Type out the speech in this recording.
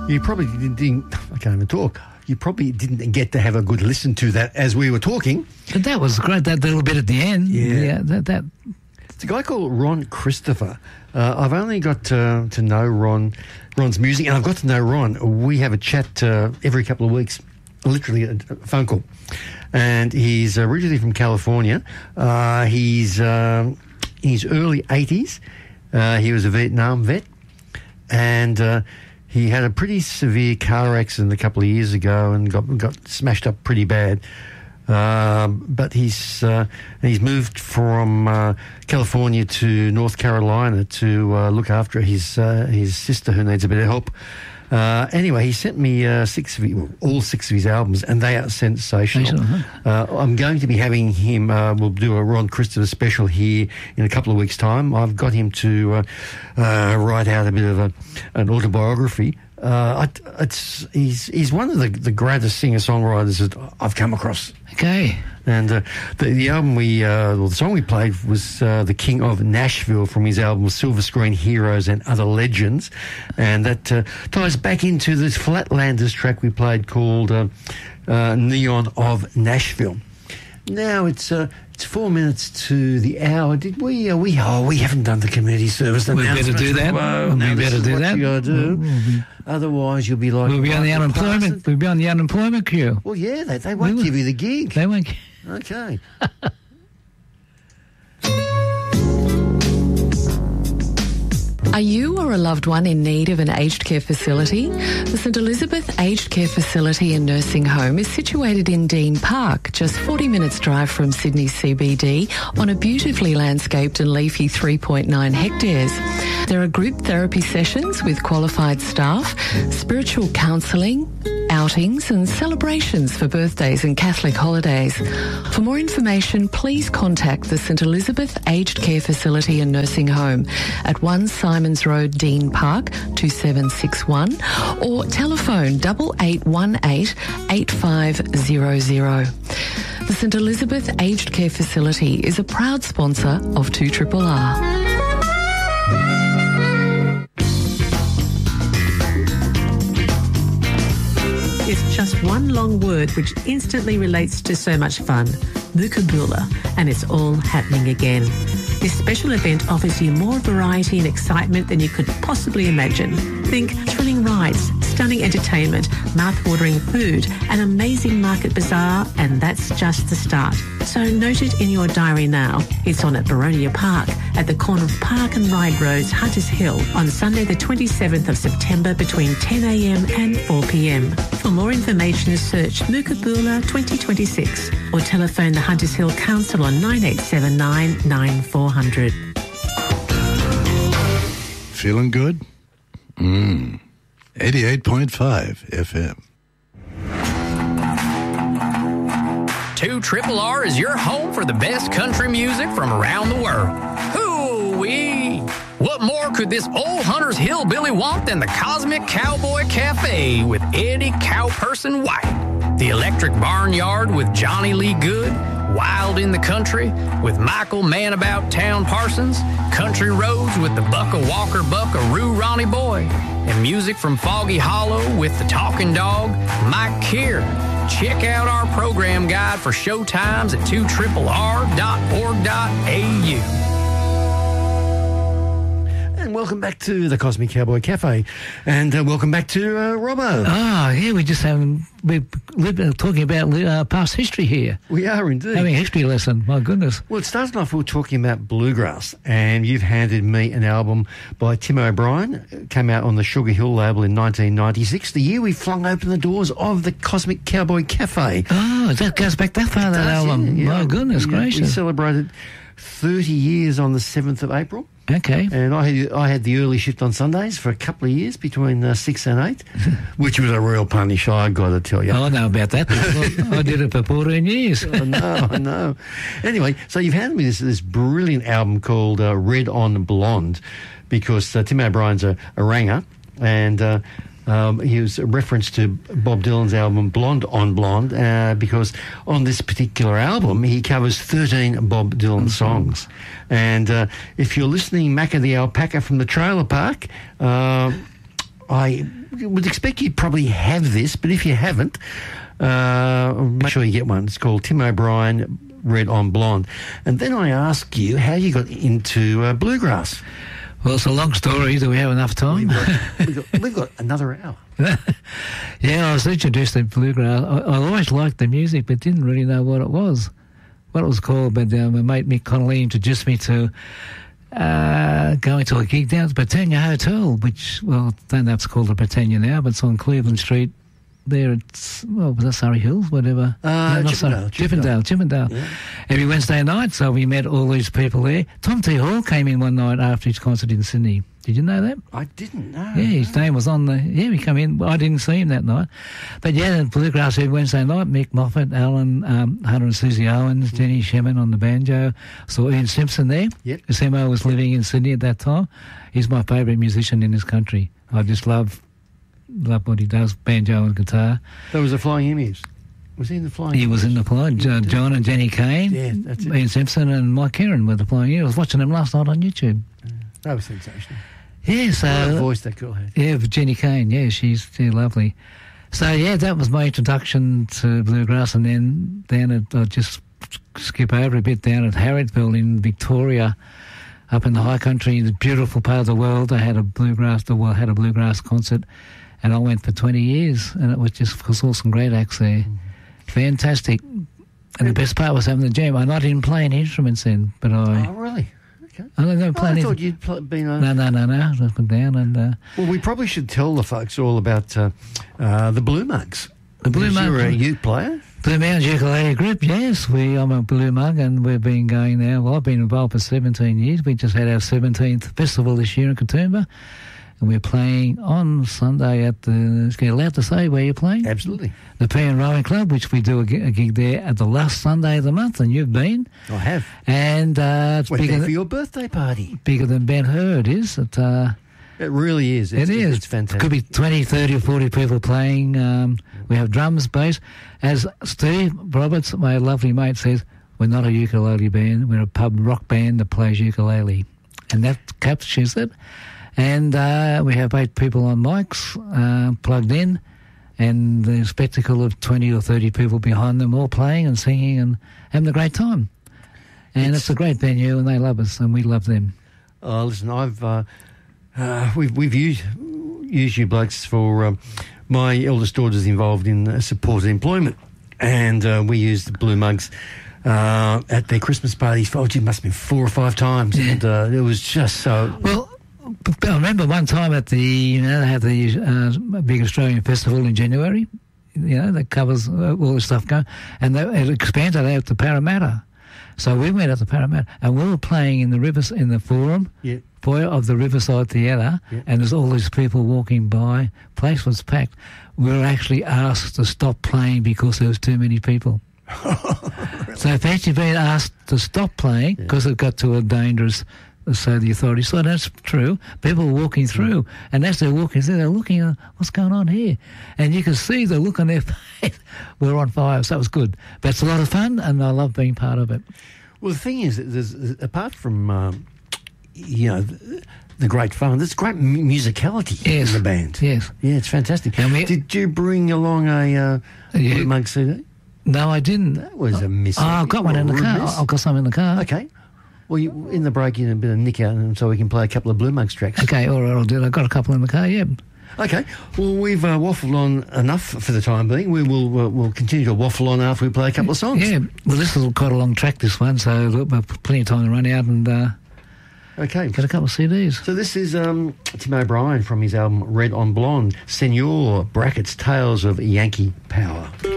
You probably didn't. I can't even talk. You probably didn't get to have a good listen to that as we were talking. But that was great. That little bit at the end. Yeah. That. It's a guy called Ron Christopher. I've only got to know Ron's music, and I've got to know Ron. We have a chat every couple of weeks, literally a phone call. And he's originally from California. He's early 80s. He was a Vietnam vet, and he had a pretty severe car accident a couple of years ago and got smashed up pretty bad. But he's moved from California to North Carolina to look after his sister who needs a bit of help. Anyway, he sent me all 6 of his albums, and they are sensational. I'm going to be having him. We'll do a Ron Christopher special here in a couple of weeks' time. I've got him to write out a bit of an autobiography. He's one of the greatest singer-songwriters that I've come across. Okay. And the album the song we played was The King of Nashville from his album Silver Screen Heroes and Other Legends. And that ties back into this Flatlanders track we played called Neon of Nashville. Now it's 4 minutes to the hour. Did we? We haven't done the community service. We better do that. We better do that. You got to do. Otherwise, you'll be like. We'll be on the unemployment. We'll be on the unemployment queue. Well, yeah, they won't give you the gig. They won't. Okay. Are you or a loved one in need of an aged care facility? The St Elizabeth Aged Care Facility and Nursing Home is situated in Dean Park, just 40 minutes drive from Sydney CBD, on a beautifully landscaped and leafy 3.9 hectares. There are group therapy sessions with qualified staff, spiritual counselling, outings and celebrations for birthdays and Catholic holidays. For more information, please contact the St Elizabeth Aged Care Facility and Nursing Home at 1 Simons Road, Dean Park, 2761, or telephone 8818 8500. The St Elizabeth Aged Care Facility is a proud sponsor of 2RRR. It's just one long word which instantly relates to so much fun. Mookaboola, and it's all happening again. This special event offers you more variety and excitement than you could possibly imagine. Think thrilling rides, stunning entertainment, mouth-watering food, an amazing market bazaar, and that's just the start. So note it in your diary now. It's on at Baronia Park, at the corner of Park and Ride Roads, Hunters Hill, on Sunday the 27th of September between 10 a.m. and 4 p.m. For more information, search Mookaboola 2026 or telephone the Hunters Hill Council on 9879 9400. Feeling good? 88.5 FM. 2RRR is your home for the best country music from around the world. Hoo-wee! What more could this old Hunters Hillbilly want than the Cosmic Cowboy Cafe with Eddie Cowperson White, the Electric Barnyard with Johnny Lee Good, Wild in the Country with Michael Man About Town Parsons, Country Roads with the Bucka Walker Buckaroo Ronnie Boy, and music from Foggy Hollow with the Talking Dog, Mike Keir. Check out our program guide for show times at 2RRR.org.au. And welcome back to the Cosmic Cowboy Cafe, and welcome back to Robbo. Yeah, we're talking about past history here. We are indeed. Having a history lesson, my goodness. Well, it started off, we were talking about bluegrass, and you've handed me an album by Tim O'Brien. It came out on the Sugar Hill label in 1996, the year we flung open the doors of the Cosmic Cowboy Cafe. Oh, that goes back that far, that album. Yeah. My goodness gracious. We celebrated 30 years on the 7th of April. Okay. And I had the early shift on Sundays for a couple of years between 6 and 8, which was a real punish, I got to tell you. I know about that. I did it for 14 years. I know. Anyway, so you've handed me this brilliant album called Red on Blonde, because Tim O'Brien's a ranger, and he was a reference to Bob Dylan's album Blonde on Blonde, because on this particular album he covers 13 Bob Dylan songs. And if you're listening, Macca the Alpaca from the Trailer Park, I would expect you probably have this, but if you haven't, make sure you get one. It's called Tim O'Brien Red on Blonde. And then I ask you how you got into bluegrass. Well, it's a long story. Do we have enough time? We've got another hour. Yeah, I was introduced to bluegrass. I always liked the music, but didn't really know what it was called. But my mate Mick Connolly introduced me to going to a gig down at the Britannia Hotel, which, well, I don't know if it's called the Britannia now, but it's on Cleveland Street. There, it's, well, was that Surrey Hills, whatever? Chippendale. Yeah. Every Wednesday night, so we met all these people there. Tom T. Hall came in one night after his concert in Sydney. Did you know that? I didn't know. Yeah, his name was on the... Yeah, he came in. I didn't see him that night. But yeah, bluegrass every Wednesday night. Mick Moffat, Alan Hunter and Susie Owens, Jenny Shemin on the banjo. Saw Ian Simpson there. Yep. Simo was living in Sydney at that time. He's my favourite musician in this country. I just love what he does, banjo and guitar. That was the Flying Emmys. Was he in the Flying Emmys? He was in the Flying. John and Jenny Kane, yeah, that's it. Ian Simpson and Mike Kieran were the Flying Emmys. I was watching them last night on YouTube. That was sensational. Yeah, so... What a voice that girl had. Yeah, Jenny Kane, yeah, she's lovely. So, yeah, that was my introduction to bluegrass, and then down I'll just skip over a bit, down at Harrodsville in Victoria, up in the high country, the beautiful part of the world. I had a bluegrass concert, and I went for 20 years, and it was just, because all some great acts there. Fantastic. And the best part was having the jam. I didn't play any instruments then, but Oh, really? Okay. I thought you'd been... No. Just went down and... Well, we probably should tell the folks all about the Blue Mugs. The Blue Mugs. You're a uke player? Blue Mountains Ukulele Group, yes. I'm a Blue Mug, and we've been going now. Well, I've been involved for 17 years. We just had our 17th festival this year in Katoomba. And we're playing on Sunday at the... Is it allowed to say where you're playing? Absolutely. The Pean Rowing Club, which we do a gig there at the last Sunday of the month, and you've been. I have. And it's we're bigger there for your birthday party. Bigger than Ben Hur, it is. It really is. It's fantastic. It could be 20, 30 or 40 people playing. We have drums, bass. As Steve Roberts, my lovely mate, says, we're not a ukulele band. We're a pub rock band that plays ukulele. And that captures it. And we have 8 people on mics plugged in, and the spectacle of 20 or 30 people behind them all playing and singing and having a great time. And it's a great venue, and they love us, and we love them. Listen, we've used you blokes for my eldest daughter's involved in supported employment, and we used the Blue Mugs at their Christmas parties. It must have been 4 or 5 times, and it was just so... Well, I remember one time at they have the big Australian festival in January, that covers all the stuff going, and it expanded out to Parramatta. So we went out to Parramatta, and we were playing in the foyer of the Riverside Theatre, and there's all these people walking by. Place was packed. We were actually asked to stop playing because there was too many people. Really? So if actually been asked to stop playing because it got to a dangerous... So the authorities. So that's true. People were walking through, and as they're walking through, they're looking at what's going on here, and you can see the look on their face. We're on fire, so that was good. But it's a lot of fun, and I love being part of it. Well, the thing is, there's apart from the great fun, there's great musicality in the band. Yes, yeah, it's fantastic. Did you bring along a Blue Mug CD? No, I didn't. That was a miss. I've got one in the car. I've got some in the car. Okay. Well, in the break, a bit of nick out, and so we can play a couple of Blue Mugs tracks. Okay, all right, I'll do it. I've got a couple in the car, yeah. Okay, well, we've waffled on enough for the time being. We'll continue to waffle on after we play a couple of songs. Yeah, well, this is quite a long track, this one, so we've plenty of time to run out and get a couple of CDs. So this is Tim O'Brien from his album Red on Blonde, Senor (Tales of Yankee Power).